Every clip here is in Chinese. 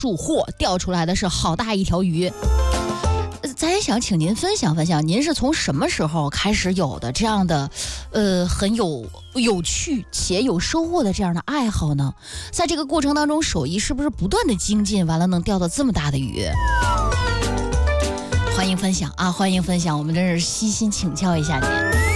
住货钓出来的是好大一条鱼。咱也想请您分享分享，您是从什么时候开始有的这样的，很有趣且有收获的这样的爱好呢？在这个过程当中，手艺是不是不断的精进，完了能钓到这么大的鱼？欢迎分享啊！欢迎分享，我们真是悉心请教一下您。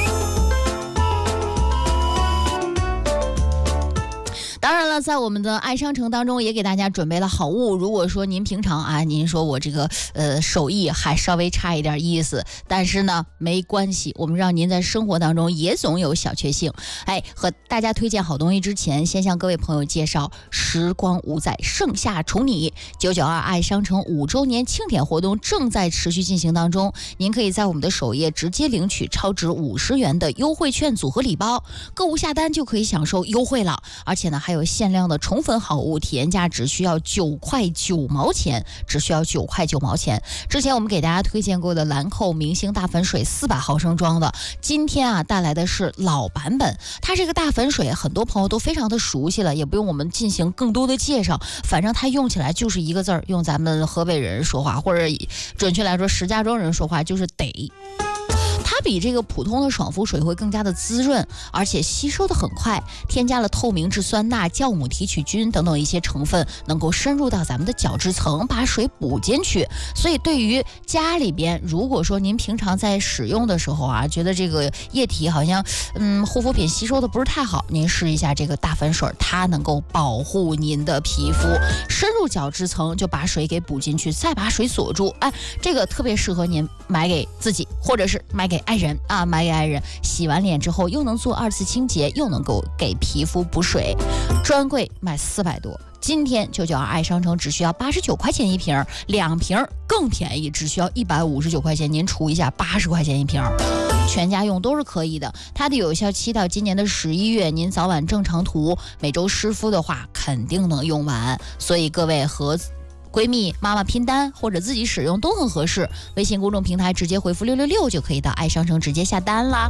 当然了，在我们的爱商城当中也给大家准备了好物。如果说您平常啊，您说我这个手艺还稍微差一点意思，但是呢没关系，我们让您在生活当中也总有小确幸。和大家推荐好东西之前，先向各位朋友介绍时光无在，盛夏宠你992爱商城5周年庆典活动正在持续进行当中。您可以在我们的首页直接领取超值50元的优惠券组合礼包，购物下单就可以享受优惠了。而且呢还有限量的宠粉好物，体验价只需要9块9毛钱，只需要9块9毛钱。之前我们给大家推荐过的兰蔻明星大粉水400毫升装的，今天啊带来的是老版本。它这个大粉水很多朋友都非常的熟悉了，也不用我们进行更多的介绍，反正它用起来就是一个字儿，用咱们河北人说话，或者准确来说石家庄人说话就是得。它比这个普通的爽肤水会更加的滋润，而且吸收的很快，添加了透明质酸钠、酵母提取菌等等一些成分，能够深入到咱们的角质层，把水补进去。所以对于家里边，如果说您平常在使用的时候啊，觉得这个液体好像护肤品吸收的不是太好，您试一下这个大粉水，它能够保护您的皮肤，深入角质层，就把水给补进去，再把水锁住。这个特别适合您买给自己，或者是买给爱人啊，买给爱人，洗完脸之后又能做2次清洁，又能够给皮肤补水。专柜卖400多，今天992爱商城只需要89块钱一瓶，2瓶更便宜，只需要159块钱，您除一下80块钱一瓶，全家用都是可以的。它的有效期到今年的11月，您早晚正常涂，每周湿敷的话肯定能用完。所以各位和闺蜜、妈妈拼单或者自己使用都很合适。微信公众平台直接回复666就可以到爱商城直接下单啦。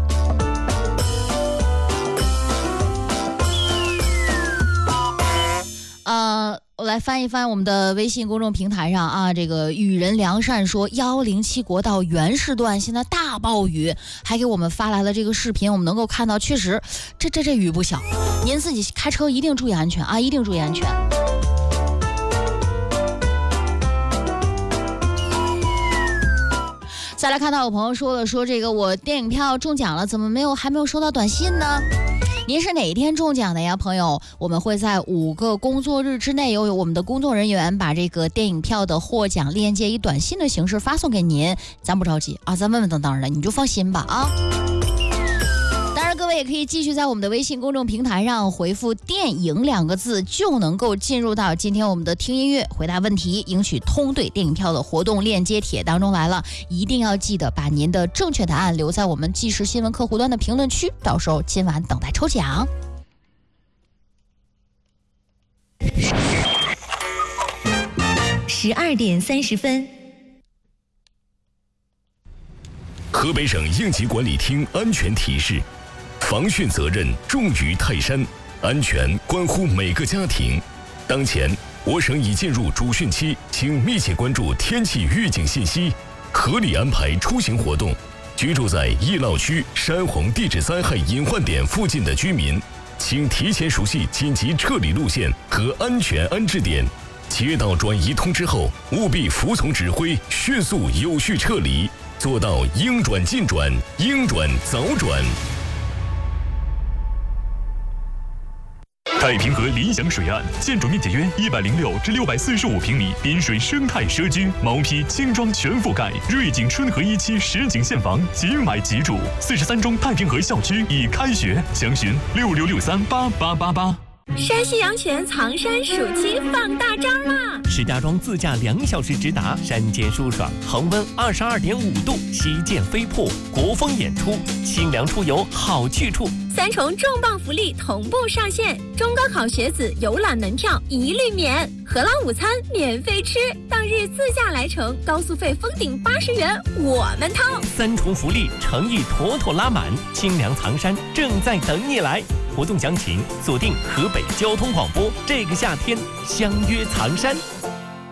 我来翻一翻我们的微信公众平台上啊，这个雨人良善说107国道原市段现在大暴雨，还给我们发来了这个视频，我们能够看到，确实这雨不小，您自己开车一定注意安全啊，一定注意安全。再来看到有朋友说了，说这个我电影票中奖了，怎么还没有收到短信呢？您是哪一天中奖的呀，朋友？我们会在5个工作日之内，由我们的工作人员把这个电影票的获奖链接以短信的形式发送给您。咱不着急啊，咱问等的，你就放心吧啊。当然各位也可以继续在我们的微信公众平台上回复电影2个字，就能够进入到今天我们的听音乐回答问题赢取通兑电影票的活动链接帖当中来了。一定要记得把您的正确答案留在我们即时新闻客户端的评论区，到时候今晚等待抽奖。 12点30分。 河北省应急管理厅安全提示：防汛责任重于泰山，安全关乎每个家庭。当前，我省已进入主汛期，请密切关注天气预警信息，合理安排出行活动。居住在易涝区、山洪地质灾害隐患点附近的居民，请提前熟悉紧急撤离路线和安全安置点。接到转移通知后，务必服从指挥，迅速有序撤离，做到应转尽转，应转早转。 太平河理想水岸，建筑面积约106至645平米，滨水生态社区，毛坯轻装全覆盖，瑞景春和1期实景现房，即买即住。43中太平河校区已开学，详询66638888。 山西阳泉藏山暑期放大招啦！ 石家庄自驾2小时直达，山间舒爽，恒温22.5度，旗舰飞瀑，国风演出，清凉出游好去处。 3重重磅福利同步上线，中高考学子游览门票一律免，荷兰午餐免费吃，当日自驾来程，高速费封顶80元，我们掏。 3重福利，诚意妥妥拉满，清凉藏山正在等你来。活动详情锁定河北交通广播，这个夏天相约藏山。